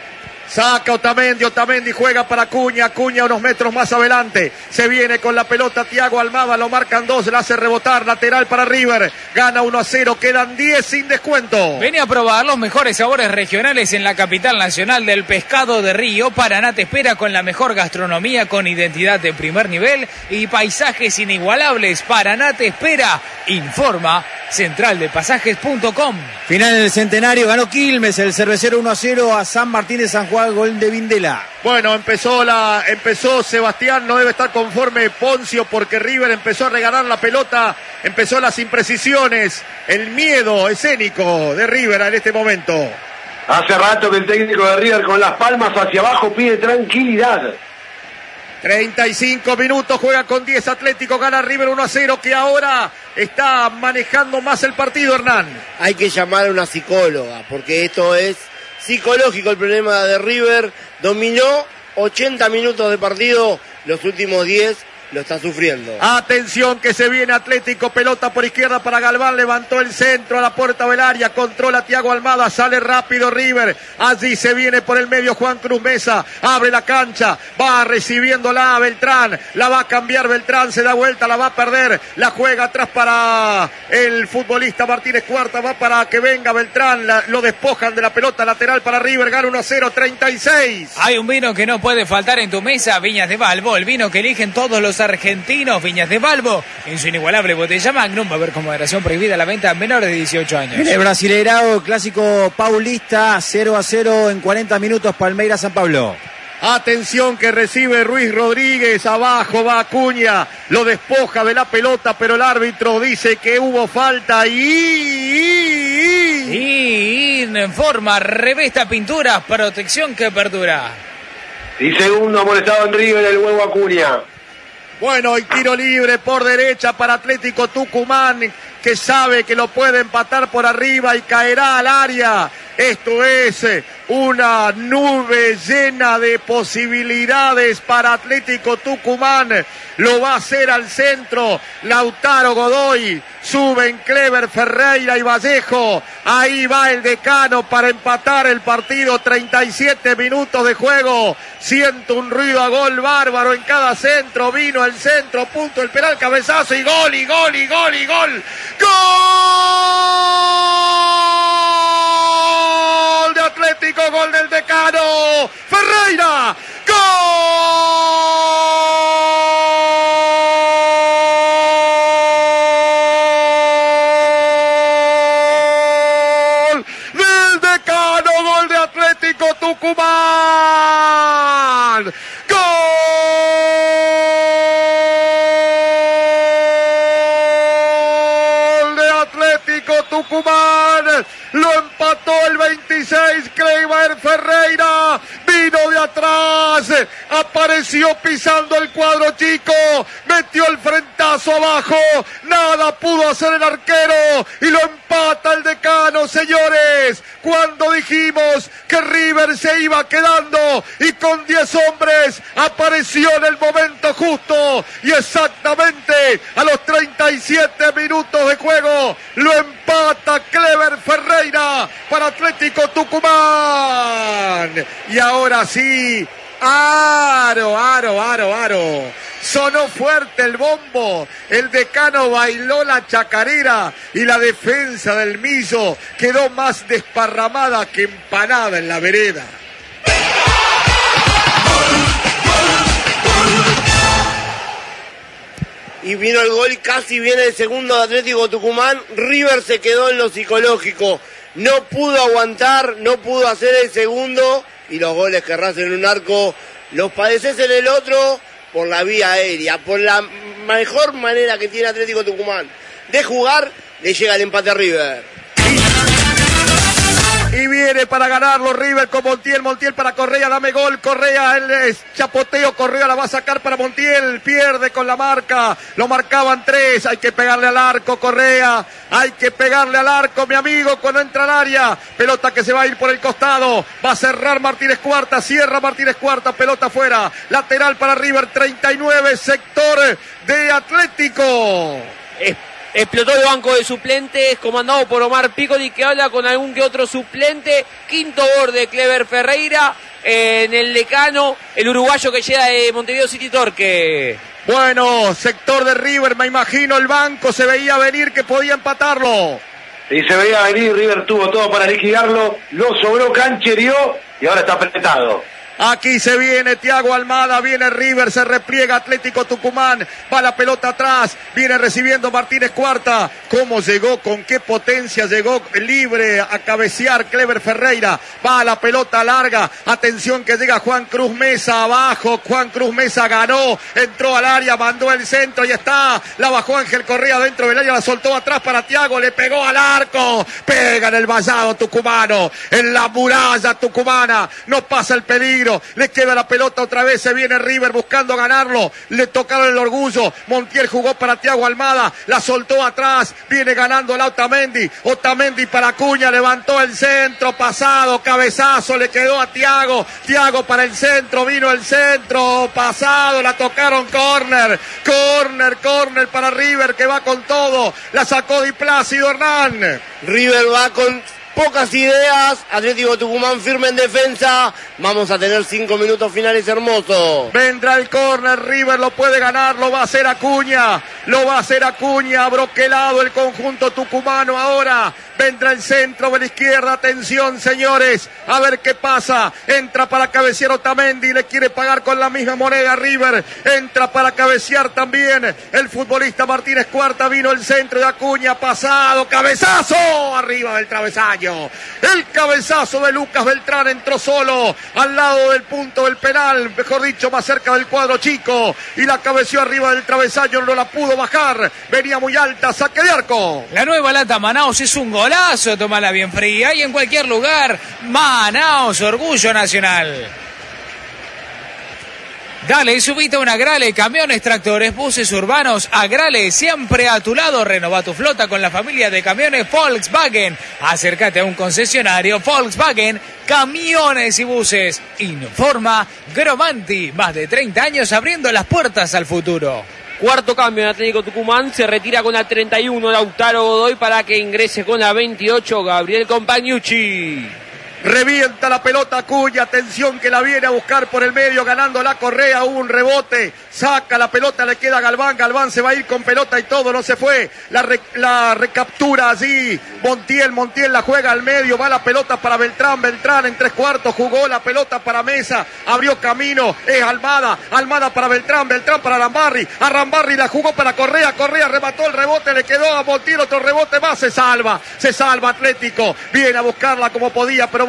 Saca Otamendi, Otamendi juega para Acuña, Acuña unos metros más adelante, se viene con la pelota Thiago Almada, lo marcan dos, la hace rebotar, lateral para River, gana uno a cero, quedan diez sin descuento. Ven a probar los mejores sabores regionales en la capital nacional del pescado de río. Paraná te espera con la mejor gastronomía, con identidad de primer nivel y paisajes inigualables. Paraná te espera, informa central de pasajes punto com. Final del centenario, ganó Quilmes, el cervecero uno a cero a San Martín de San Juan, gol de Vindela. Bueno, empezó la, empezó Sebastián, no debe estar conforme Poncio porque River empezó a regalar la pelota, empezó las imprecisiones, el miedo escénico de River en este momento. Hace rato que el técnico de River con las palmas hacia abajo pide tranquilidad. treinta y cinco minutos, juega con diez Atlético, gana River uno a cero, que ahora está manejando más el partido, Hernán. Hay que llamar a una psicóloga, porque esto es psicológico el problema de River. Dominó ochenta minutos de partido, los últimos diez lo está sufriendo. Atención que se viene Atlético, pelota por izquierda para Galván, levantó el centro a la puerta del área, controla Thiago Almada, sale rápido River, allí se viene por el medio Juan Cruz Mesa, abre la cancha, va recibiéndola Beltrán, la va a cambiar Beltrán, se da vuelta, la va a perder, la juega atrás para el futbolista Martínez Cuarta, va para que venga Beltrán, la, lo despojan de la pelota lateral para River, gana uno a cero, treinta y seis. Hay un vino que no puede faltar en tu mesa, Viñas de Valvo, el vino que eligen todos los argentinos. Viñas de Valvo, en su inigualable botella Magnum, va a haber con moderación prohibida la venta a menores de dieciocho años. En el Brasileirao, clásico paulista, cero a cero en cuarenta minutos, Palmeiras San Pablo. Atención que recibe Ruiz Rodríguez, abajo va Acuña, lo despoja de la pelota, pero el árbitro dice que hubo falta y... Y, y en forma, revesta pinturas, protección que perdura. Y segundo amonestado en River, el huevo Acuña. Bueno, y tiro libre por derecha para Atlético Tucumán, que sabe que lo puede empatar por arriba y caerá al área. Esto es una nube llena de posibilidades para Atlético Tucumán. Lo va a hacer al centro Lautaro Godoy. Suben Clever, Ferreira y Vallejo. Ahí va el decano para empatar el partido. treinta y siete minutos de juego. Siento un ruido a gol bárbaro en cada centro. Vino el centro, punto, el penal, cabezazo y gol, y gol, y gol, y gol. ¡Gol de Atlético! Gol del decano. Ferreira. ¡Gol del decano! Gol de Atlético Tucumán. ¡Gol de Atlético Tucumán! Lo empató el veintiséis, Clever Ferreira, vino de atrás, apareció pisando el cuadro chico, metió el frentazo abajo, nada pudo hacer el arquero y lo empata el Decano, señores. Cuando dijimos que River se iba quedando y con diez hombres apareció en el momento justo y exactamente a los treinta y siete minutos de juego lo empata Clever Ferreira para Atlético Tucumán. Y ahora sí, aro, aro, aro, aro. Sonó fuerte el bombo, el Decano bailó la chacarera y la defensa del Millo quedó más desparramada que empanada en la vereda. Y vino el gol, casi viene el segundo de Atlético Tucumán. River se quedó en lo psicológico, no pudo aguantar, no pudo hacer el segundo, y los goles que erras en un arco los padeces en el otro por la vía aérea, por la mejor manera que tiene Atlético Tucumán de jugar, le llega el empate a River. Y viene para ganarlo River con Montiel, Montiel para Correa, dame gol, Correa, el chapoteo, Correa la va a sacar para Montiel, pierde con la marca, lo marcaban tres, hay que pegarle al arco, Correa, hay que pegarle al arco, mi amigo, cuando entra al área, pelota que se va a ir por el costado, va a cerrar Martínez Cuarta, cierra Martínez Cuarta, pelota afuera, lateral para River, treinta y nueve, sector de Atlético. Es Explotó el banco de suplentes, comandado por Omar Piccoli, que habla con algún que otro suplente. Quinto gol de Clever Ferreira en el Decano, el uruguayo que llega de Montevideo City Torque. Bueno, sector de River, me imagino el banco, se veía venir que podía empatarlo. Y se veía venir, River tuvo todo para liquidarlo, lo sobró, canchereó y ahora está apretado. Aquí se viene Thiago Almada, viene River, se repliega Atlético Tucumán, va la pelota atrás, viene recibiendo Martínez Cuarta. ¿Cómo llegó? ¿Con qué potencia llegó? Libre a cabecear Clever Ferreira, va la pelota larga, atención que llega Juan Cruz Mesa abajo, Juan Cruz Mesa ganó, entró al área, mandó el centro y está, la bajó Ángel Correa dentro del área, la soltó atrás para Thiago, le pegó al arco, pega en el vallado tucumano, en la muralla tucumana, no pasa el peligro. Le queda la pelota otra vez, se viene River buscando ganarlo, le tocaron el orgullo, Montiel jugó para Thiago Almada, la soltó atrás, viene ganando la Otamendi, Otamendi para Acuña, levantó el centro, pasado, cabezazo, le quedó a Thiago, Thiago para el centro, vino el centro, pasado, la tocaron, córner, córner, córner para River que va con todo, la sacó Di Plácido Hernán. River va con pocas ideas, Atlético Tucumán firme en defensa, vamos a tener cinco minutos finales hermosos. Vendrá el córner, River lo puede ganar, lo va a hacer Acuña, lo va a hacer Acuña, broquelado el conjunto tucumano ahora, vendrá el centro de la izquierda, atención señores, a ver qué pasa, entra para cabecear Otamendi, le quiere pagar con la misma moneda River, entra para cabecear también el futbolista Martínez Cuarta, vino el centro de Acuña, pasado, cabezazo, arriba del travesaño. El cabezazo de Lucas Beltrán entró solo al lado del punto del penal, mejor dicho, más cerca del cuadro chico, y la cabeció arriba del travesaño, no la pudo bajar, venía muy alta, saque de arco. La nueva lata Manaos es un golazo, tómala bien fría y en cualquier lugar. Manaos, orgullo nacional. Dale, subite a una Agrale, camiones, tractores, buses urbanos, Agrale, siempre a tu lado. Renova tu flota con la familia de camiones Volkswagen. Acércate a un concesionario Volkswagen, camiones y buses. Informa Gromanti, más de treinta años abriendo las puertas al futuro. Cuarto cambio en Atlético Tucumán, se retira con la treinta y uno Lautaro Godoy para que ingrese con la veintiocho Gabriel Compagnucci. Revienta la pelota Acuña, atención que la viene a buscar por el medio, ganando la Correa, hubo un rebote, saca la pelota, le queda a Galván, Galván se va a ir con pelota y todo, no se fue, la, re, la recaptura allí, Montiel, Montiel la juega al medio, va la pelota para Beltrán, Beltrán en tres cuartos, jugó la pelota para Mesa, abrió camino, es Almada, Almada para Beltrán, Beltrán para Arambarri, Arambarri la jugó para Correa, Correa remató el rebote, le quedó a Montiel otro rebote más, se salva, se salva Atlético, viene a buscarla como podía, pero va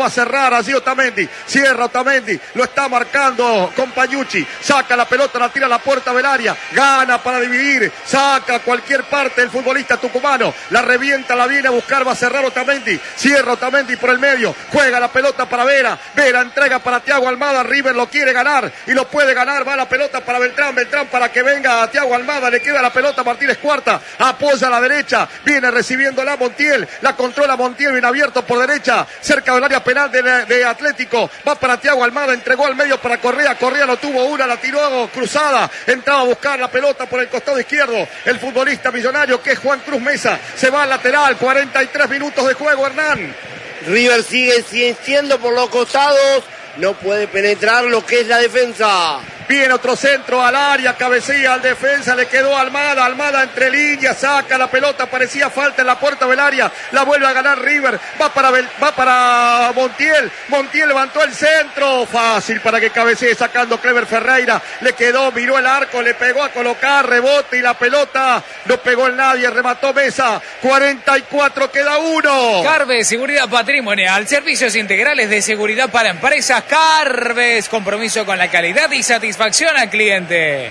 va a cerrar allí Otamendi, cierra Otamendi, lo está marcando con Pagliucci, saca la pelota, la tira a la puerta del área, gana para dividir, saca a cualquier parte el futbolista tucumano, la revienta, la viene a buscar, va a cerrar Otamendi, cierra Otamendi por el medio, juega la pelota para Vera, Vera entrega para Thiago Almada, River lo quiere ganar y lo puede ganar, va la pelota para Beltrán, Beltrán para que venga a Thiago Almada, le queda la pelota a Martínez Cuarta, apoya a la derecha, viene recibiendo la Montiel, la controla Montiel, bien abierto por derecha, cerca del área penal de, de Atlético, va para Thiago Almada, entregó al medio para Correa, Correa lo tuvo una, la tiró cruzada, entraba a buscar la pelota por el costado izquierdo, el futbolista millonario que es Juan Cruz Mesa, se va al lateral, cuarenta y tres minutos de juego, Hernán. River sigue siendo por los costados, no puede penetrar lo que es la defensa. Viene otro centro al área, cabecea al defensa, le quedó Almada, Almada entre líneas, saca la pelota, parecía falta en la puerta del área, la vuelve a ganar River, va para, va para Montiel, Montiel levantó el centro, fácil para que cabecee sacando Clever Ferreira, le quedó, miró el arco, le pegó a colocar, rebote y la pelota no pegó en nadie, remató Mesa, cuarenta y cuatro, queda uno. Carves, seguridad patrimonial, servicios integrales de seguridad para empresas, Carves, compromiso con la calidad y satisfacción satisfacción al cliente.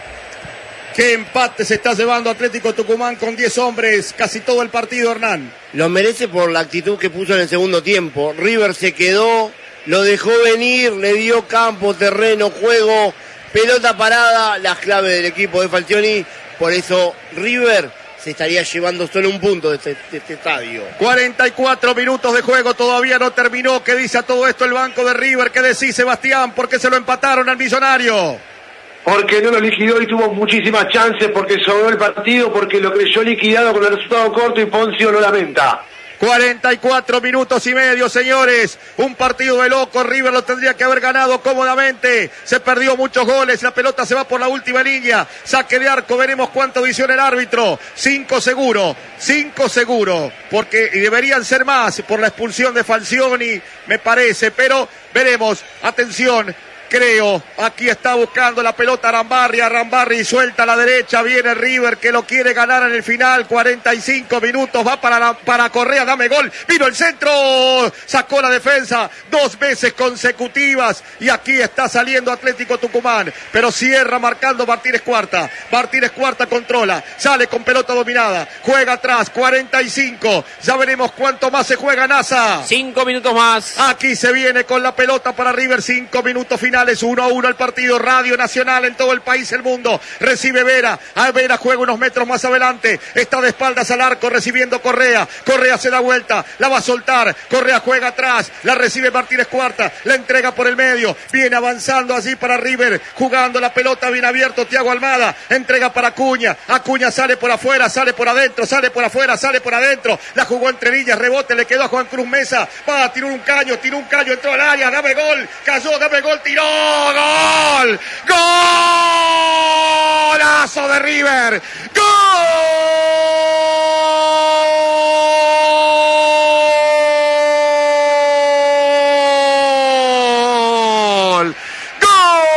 Qué empate se está llevando Atlético Tucumán con diez hombres, casi todo el partido, Hernán. Lo merece por la actitud que puso en el segundo tiempo. River se quedó, lo dejó venir, le dio campo, terreno, juego, pelota parada, las claves del equipo de Falcioni. Por eso River se estaría llevando solo un punto de este, de este estadio. cuarenta y cuatro minutos de juego, todavía no terminó. ¿Qué dice a todo esto el banco de River? ¿Qué decís, Sebastián? ¿Por qué se lo empataron al Millonario? Porque no lo liquidó y tuvo muchísimas chances, porque sobró el partido, porque lo creyó liquidado con el resultado corto y Poncio lo lamenta. cuarenta y cuatro minutos y medio, señores. Un partido de loco. River lo tendría que haber ganado cómodamente. Se perdió muchos goles. La pelota se va por la última línea. Saque de arco. Veremos cuánto dice el árbitro. Cinco seguro. Cinco seguro. Porque y deberían ser más por la expulsión de Falcioni, me parece. Pero veremos. Atención. Creo, aquí está buscando la pelota Arambarri, Arambarri suelta a la derecha, viene River que lo quiere ganar en el final, cuarenta y cinco minutos, va para, la, para Correa, dame gol, vino el centro, sacó la defensa, dos veces consecutivas, y aquí está saliendo Atlético Tucumán, pero cierra marcando Martínez Cuarta, Martínez Cuarta controla, sale con pelota dominada, juega atrás, cuarenta y cinco, ya veremos cuánto más se juega NASA. Cinco minutos más. Aquí se viene con la pelota para River, cinco minutos finales. uno a uno el partido, Radio Nacional en todo el país, el mundo, recibe Vera, a Vera juega unos metros más adelante, está de espaldas al arco recibiendo Correa, Correa se da vuelta, la va a soltar, Correa juega atrás, la recibe Martínez Cuarta, la entrega por el medio, viene avanzando allí para River, jugando la pelota bien abierto, Thiago Almada, entrega para Acuña, Acuña sale por afuera, sale por adentro, sale por afuera, sale por adentro, la jugó entre líneas, rebote, le quedó a Juan Cruz Mesa, va a tirar un caño, tiró un caño, entró al área, dame gol, cayó, dame gol, tiró, ¡gol! ¡Golazo de River! ¡Gol!